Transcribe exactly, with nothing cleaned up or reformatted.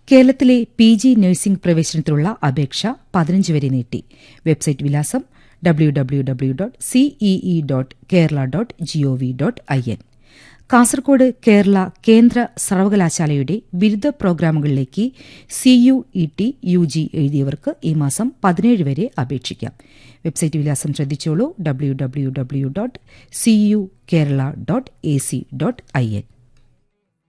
കേരളത്തിലെ P G nursing പ്രവേശനത്തിനുള്ള അപേക്ഷ പതിനഞ്ച് വരെ നീട്ടി. വെബ്സൈറ്റ് വിലാസം W W W dot CEE dot Kerala dot G O V dot I N. Kasaragod Kerala കേന്ദ്ര സർവകലാശാലയുടെ ബിരുദ പ്രോഗ്രാമുകളിലേക്ക് C U E T U G എഴുതിയവർക്ക് ഈ മാസം പതിനേഴ് വരെ അപേക്ഷിക്കാം. വെബ്സൈറ്റ് വിലാസം ശ്രദ്ധിച്ചോളൂ W W W dot C U Kerala dot A C dot I N.